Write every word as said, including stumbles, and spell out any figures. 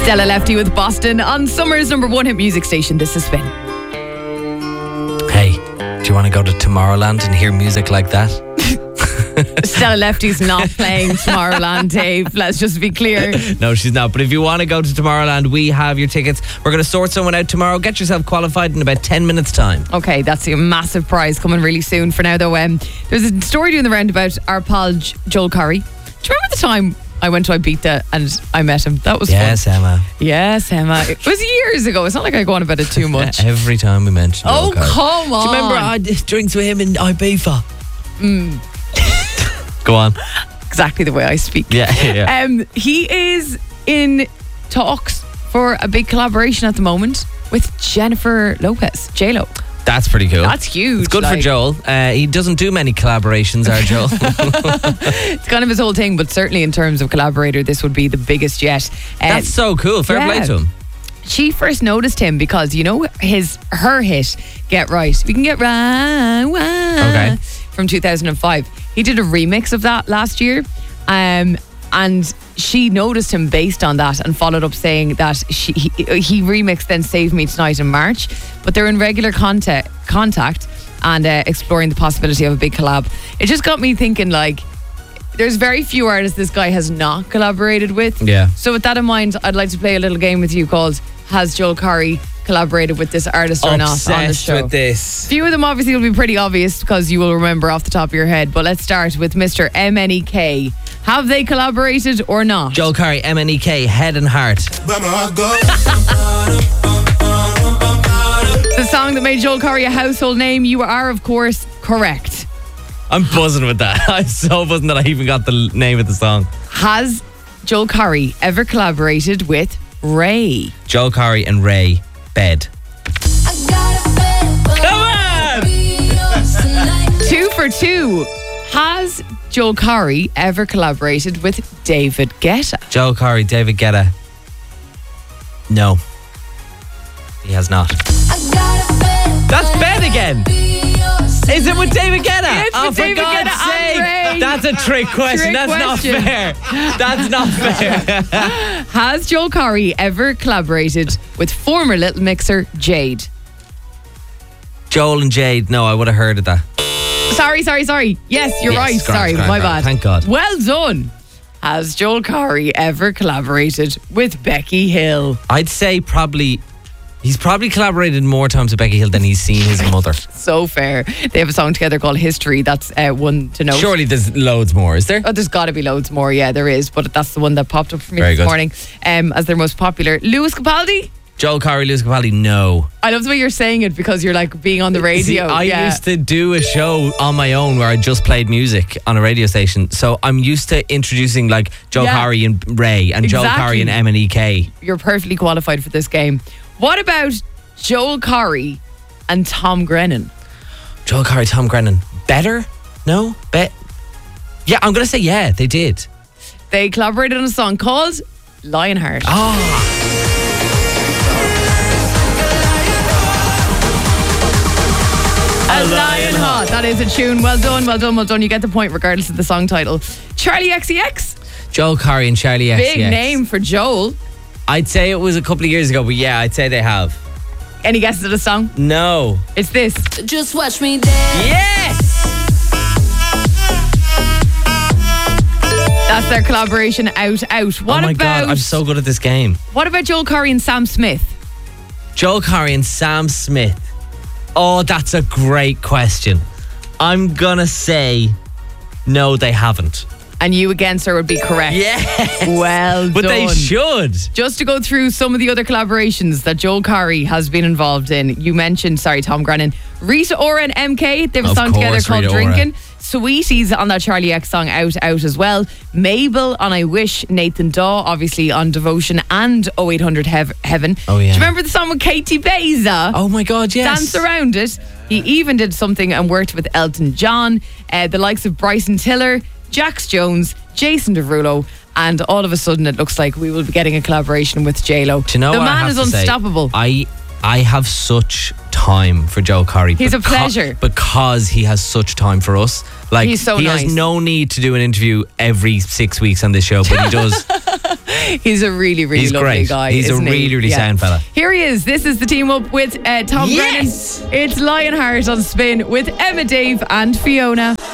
Stella Lefty with Boston on Summer's number one hit music station. This is Spin. Hey, do you want to go to Tomorrowland and hear music like that? Stella Lefty's not playing Tomorrowland, Dave. Let's just be clear. No, she's not. But if you want to go to Tomorrowland, we have your tickets. We're going to sort someone out tomorrow. Get yourself qualified in about ten minutes' time. Okay, that's a massive prize coming really soon. For now, though, um, there's a story doing the round about our pal J- Joel Corry. Do you remember the time I went to Ibiza and I met him? That was yes, fun. Emma. Yes, Emma. It was years ago. It's not like I go on about it too much. Every time we mention Oh, Joel Corry. come on. Do you remember I did drinks with him in Ibiza? Mm. Go on. Exactly the way I speak. Yeah, yeah. Um, he is in talks for a big collaboration at the moment with Jennifer Lopez, J-Lo. That's pretty cool. That's huge. It's good like. for Joel. Uh, he doesn't do many collaborations, our Joel. It's kind of his whole thing, but certainly in terms of collaborator, this would be the biggest yet. Uh, That's so cool. Fair yeah. play to him. She first noticed him because, you know, his her hit, Get Right. We can get right, right Okay. from two thousand five. He did a remix of that last year. Um, and she noticed him based on that and followed up saying that she, he, he remixed then Save Me Tonight in March. But they're in regular contact, contact and uh, exploring the possibility of a big collab. It just got me thinking, like, there's very few artists this guy has not collaborated with. Yeah. So with that in mind, I'd like to play a little game with you called Has Joel Corry collaborated with this artist or not on the show? Obsessed with this. Few of them obviously will be pretty obvious because you will remember off the top of your head. But let's start with Mister M N E K. Have they collaborated or not? Joel Corry, M N E K, Head and Heart. The song that made Joel Corry a household name. You are, of course, correct. I'm buzzing with that. I'm so buzzing that I even got the name of the song. Has Joel Corry ever collaborated with Ray? Joel Corry and Ray, Bed. Come on! Two for two. Has Joel Corry ever collaborated with David Guetta? Joel Corry, David Guetta. No. He has not. That's Bed again. Is it with David Guetta? It's oh, with for David God's Guetta and sake. Ray. That's a trick question. Trick That's question. not fair. That's not fair. Has Joel Corry ever collaborated with former Little Mixer Jade? Joel and Jade. No, I would have heard of that. Sorry, sorry, sorry. Yes, you're Yes, right. grand, sorry, grand, my grand. bad. Thank God. Well done. Has Joel Corry ever collaborated with Becky Hill? I'd say probably... He's probably collaborated more times with Becky Hill than he's seen his mother. So fair. They have a song together called History. That's uh, one to note. Surely there's loads more, is there? Oh, there's got to be loads more. Yeah, there is. But that's the one that popped up for me Very this good. morning um, as their most popular. Lewis Capaldi? Joel Corry, Lewis Capaldi, no. I love the way you're saying it because you're like being on the radio. See, I yeah. used to do a show on my own where I just played music on a radio station. So I'm used to introducing like Joel Yeah. Corry and Ray and Joel Exactly. Corry and M N E K. You're perfectly qualified for this game. What about Joel Corry and Tom Grennan? Joel Corry, Tom Grennan. Better? No? Bet? Yeah, I'm going to say yeah, they did. They collaborated on a song called Lionheart. Oh. A Lionheart. That is a tune. Well done, well done, well done. You get the point regardless of the song title. Charlie X C X. Joel Corry and Charlie X C X. Big name for Joel. I'd say it was a couple of years ago, but yeah, I'd say they have. Any guesses at a song? No. It's this. Just watch me dance. Yes! That's their collaboration, Out Out. What oh my about God, I'm so good at this game. What about Joel Corry and Sam Smith? Joel Corry and Sam Smith. Oh, that's a great question. I'm gonna say no, they haven't. And you again, sir, would be correct. Yes. Well But done. they should. Just to go through some of the other collaborations that Joel Corry has been involved in. You mentioned, sorry, Tom Grennan. Rita Ora and M K, they have a Of song together course, called Rita Ora. Drinkin'. Sweeties on that Charlie X song, Out Out as well. Mabel on I Wish. Nathan Daw, obviously, on Devotion and oh eight hundred Hev- Heaven. Oh, yeah. Do you remember the song with Katie Beza? Oh my God, yes. Dance around it. He even did something and worked with Elton John, uh, the likes of Bryson Tiller, Jax Jones, Jason Derulo, and all of a sudden it looks like we will be getting a collaboration with J-Lo. Do you know the what I man have is to say? unstoppable. I I have such time for Joel Corry. He's a beca- pleasure. because he has such time for us. Like He's so he nice. has no need to do an interview every six weeks on this show, but he does. He's a really, really He's lovely great. guy. He's a isn't he? really, really Yeah. sound fella. Here he is. This is the team up with uh, Tom Yes! Brennan. It's Lionheart on Spin with Emma, Dave, and Fiona.